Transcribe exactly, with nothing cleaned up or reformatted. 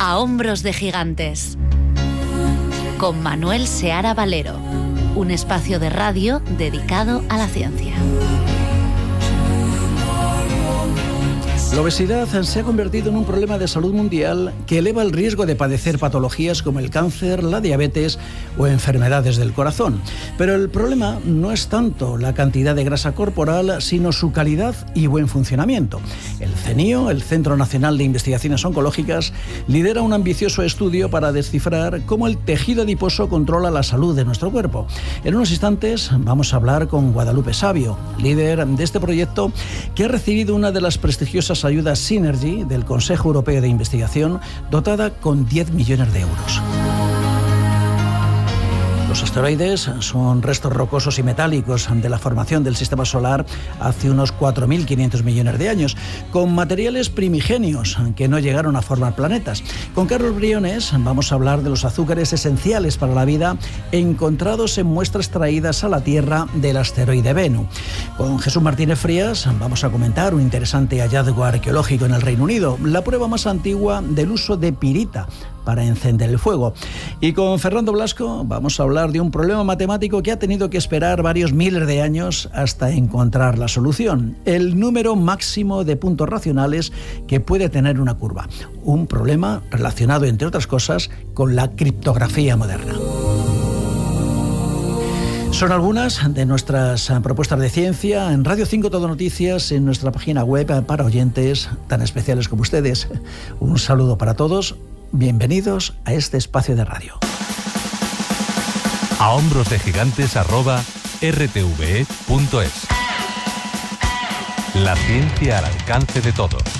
A hombros de gigantes, con Manuel Seara Valero, un espacio de radio dedicado a la ciencia. La obesidad se ha convertido en un problema de salud mundial que eleva el riesgo de padecer patologías como el cáncer, la diabetes o enfermedades del corazón. Pero el problema no es tanto la cantidad de grasa corporal, sino su calidad y buen funcionamiento. El CENIO, el Centro Nacional de Investigaciones Oncológicas, lidera un ambicioso estudio para descifrar cómo el tejido adiposo controla la salud de nuestro cuerpo. En unos instantes vamos a hablar con Guadalupe Savio, líder de este proyecto que ha recibido una de las prestigiosas ayuda Synergy del Consejo Europeo de Investigación, dotada con diez millones de euros. Los asteroides son restos rocosos y metálicos de la formación del sistema solar hace unos cuatro mil quinientos millones de años, con materiales primigenios que no llegaron a formar planetas. Con Carlos Briones vamos a hablar de los azúcares esenciales para la vida encontrados en muestras traídas a la Tierra del asteroide Bennu. Con Jesús Martínez Frías vamos a comentar un interesante hallazgo arqueológico en el Reino Unido, la prueba más antigua del uso de pirita para encender el fuego. Y con Fernando Blasco vamos a hablar de un problema matemático que ha tenido que esperar varios miles de años hasta encontrar la solución: el número máximo de puntos racionales que puede tener una curva. Un problema relacionado, entre otras cosas, con la criptografía moderna. Son algunas de nuestras propuestas de ciencia en Radio cinco Todo Noticias, en nuestra página web para oyentes tan especiales como ustedes. Un saludo para todos. Bienvenidos a este espacio de radio. A hombros de gigantes arroba r t v e punto es. La ciencia al alcance de todos.